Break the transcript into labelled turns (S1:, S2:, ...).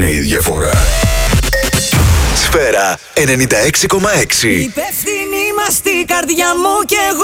S1: είναι η διαφορά. Σφαίρα 96,6.
S2: Υπεύθυνοι είμαστε η καρδιά μου και εγώ.